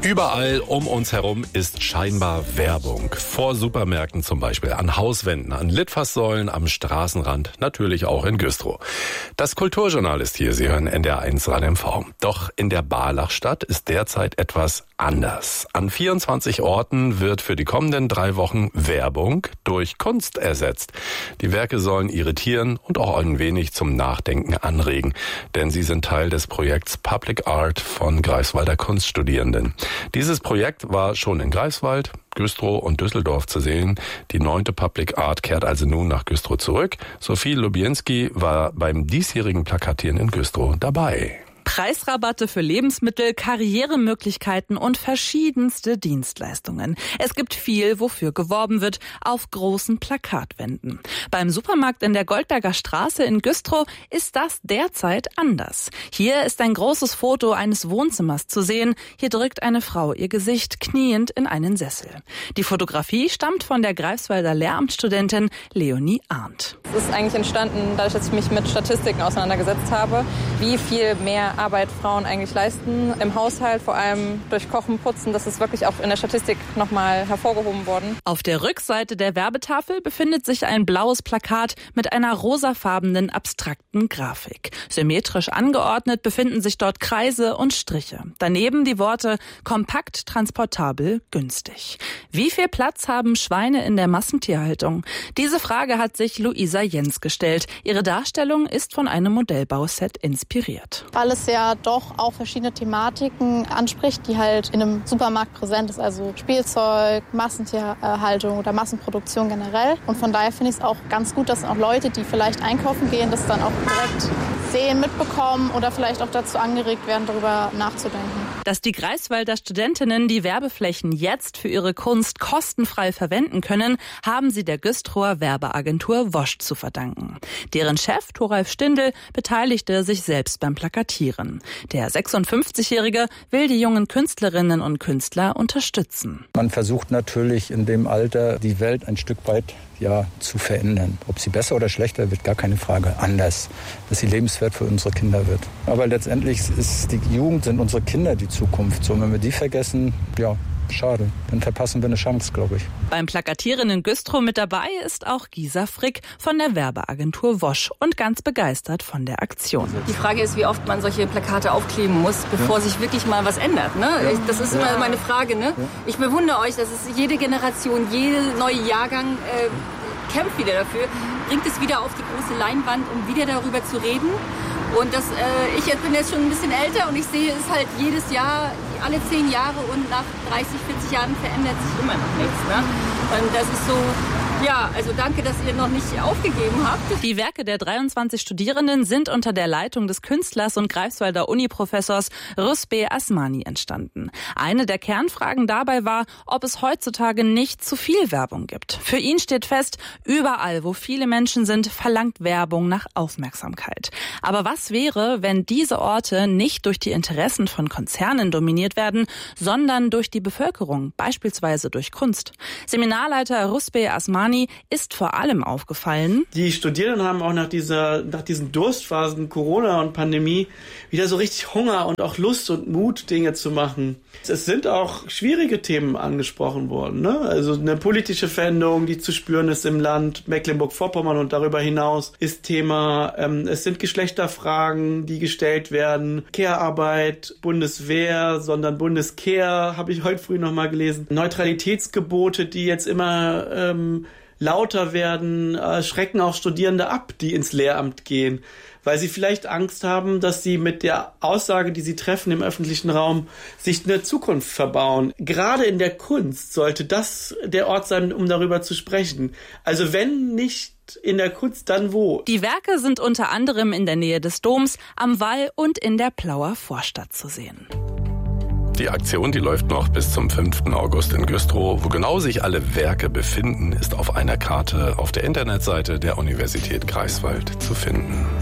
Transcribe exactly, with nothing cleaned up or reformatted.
Überall um uns herum ist scheinbar Werbung. Vor Supermärkten zum Beispiel, an Hauswänden, an Litfaßsäulen, am Straßenrand, natürlich auch in Güstrow. Das Kulturjournal ist hier, Sie hören N D R eins Rad M V. Doch in der Barlachstadt ist derzeit etwas anders. An vierundzwanzig Orten wird für die kommenden drei Wochen Werbung durch Kunst ersetzt. Die Werke sollen irritieren und auch ein wenig zum Nachdenken anregen, denn sie sind Teil des Projekts Public Art von Greifswalder Kunststudierenden. Dieses Projekt war schon in Greifswald, Güstrow und Düsseldorf zu sehen. Die neunte Public Art kehrt also nun nach Güstrow zurück. Sophie Lubienski war beim diesjährigen Plakatieren in Güstrow dabei. Preisrabatte für Lebensmittel, Karrieremöglichkeiten und verschiedenste Dienstleistungen. Es gibt viel, wofür geworben wird, auf großen Plakatwänden. Beim Supermarkt in der Goldberger Straße in Güstrow ist das derzeit anders. Hier ist ein großes Foto eines Wohnzimmers zu sehen. Hier drückt eine Frau ihr Gesicht kniend in einen Sessel. Die Fotografie stammt von der Greifswalder Lehramtsstudentin Leonie Arndt. Es ist eigentlich entstanden, dadurch, dass ich mich mit Statistiken auseinandergesetzt habe, wie viel mehr Arbeit Frauen eigentlich leisten im Haushalt, vor allem durch Kochen, Putzen. Das ist wirklich auch in der Statistik nochmal hervorgehoben worden. Auf der Rückseite der Werbetafel befindet sich ein blaues Plakat mit einer rosafarbenen abstrakten Grafik. Symmetrisch angeordnet befinden sich dort Kreise und Striche. Daneben die Worte kompakt, transportabel, günstig. Wie viel Platz haben Schweine in der Massentierhaltung? Diese Frage hat sich Luisa Jens gestellt. Ihre Darstellung ist von einem Modellbauset inspiriert. Alles ja doch auch verschiedene Thematiken anspricht, die halt in einem Supermarkt präsent ist, also Spielzeug, Massentierhaltung oder Massenproduktion generell. Und von daher finde ich es auch ganz gut, dass auch Leute, die vielleicht einkaufen gehen, das dann auch direkt sehen, mitbekommen oder vielleicht auch dazu angeregt werden, darüber nachzudenken. Dass die Greifswalder Studentinnen die Werbeflächen jetzt für ihre Kunst kostenfrei verwenden können, haben sie der Güstrower Werbeagentur Wosch zu verdanken. Deren Chef, Thoralf Stindl, beteiligte sich selbst beim Plakatieren. Der sechsundfünfzigjährige will die jungen Künstlerinnen und Künstler unterstützen. Man versucht natürlich in dem Alter die Welt ein Stück weit ja, zu verändern. Ob sie besser oder schlechter wird, gar keine Frage. Anders, dass sie lebenswert für unsere Kinder wird. Aber letztendlich ist die Jugend, sind unsere Kinder die Zukunft. So, wenn wir die vergessen, ja, schade. Dann verpassen wir eine Chance, glaube ich. Beim Plakatieren in Güstrow mit dabei ist auch Gisa Frick von der Werbeagentur Wosch und ganz begeistert von der Aktion. Die Frage ist, wie oft man solche Plakate aufkleben muss, bevor ja. sich wirklich mal was ändert. Ne? Ja. Das ist immer ja. meine Frage. Ne? Ja. Ich bewundere euch, dass es jede Generation, jeder neue Jahrgang äh, kämpft wieder dafür, bringt es wieder auf die große Leinwand, um wieder darüber zu reden. Und das, äh, ich jetzt bin jetzt schon ein bisschen älter und ich sehe es halt jedes Jahr, alle zehn Jahre und nach dreißig, vierzig Jahren verändert sich immer noch nichts. Ne? Und das ist so, ja, also danke, dass ihr noch nicht aufgegeben habt. Die Werke der dreiundzwanzig Studierenden sind unter der Leitung des Künstlers und Greifswalder Uni-Professors Rusbe Asmani entstanden. Eine der Kernfragen dabei war, ob es heutzutage nicht zu viel Werbung gibt. Für ihn steht fest, überall, wo viele Menschen sind, verlangt Werbung nach Aufmerksamkeit. Aber was wäre, wenn diese Orte nicht durch die Interessen von Konzernen dominiert werden, sondern durch die Bevölkerung, beispielsweise durch Kunst? Seminarleiter Rusbe Asmani ist vor allem aufgefallen: Die Studierenden haben auch nach dieser, nach diesen Durstphasen Corona und Pandemie wieder so richtig Hunger und auch Lust und Mut, Dinge zu machen. Es sind auch schwierige Themen angesprochen worden, ne? Also eine politische Veränderung, die zu spüren ist im Land Mecklenburg-Vorpommern und darüber hinaus ist Thema. Ähm, es sind Geschlechterfragen, die gestellt werden. Care-Arbeit, Bundeswehr, sondern Bundeskehr, habe ich heute früh noch mal gelesen. Neutralitätsgebote, die jetzt immer ähm, lauter werden, äh, schrecken auch Studierende ab, die ins Lehramt gehen, weil sie vielleicht Angst haben, dass sie mit der Aussage, die sie treffen im öffentlichen Raum, sich eine Zukunft verbauen. Gerade in der Kunst sollte das der Ort sein, um darüber zu sprechen. Also wenn nicht in der Kunst, dann wo? Die Werke sind unter anderem in der Nähe des Doms, am Wall und in der Plauer Vorstadt zu sehen. Die Aktion, die läuft noch bis zum fünften August in Güstrow. Wo genau sich alle Werke befinden, ist auf einer Karte auf der Internetseite der Universität Greifswald zu finden.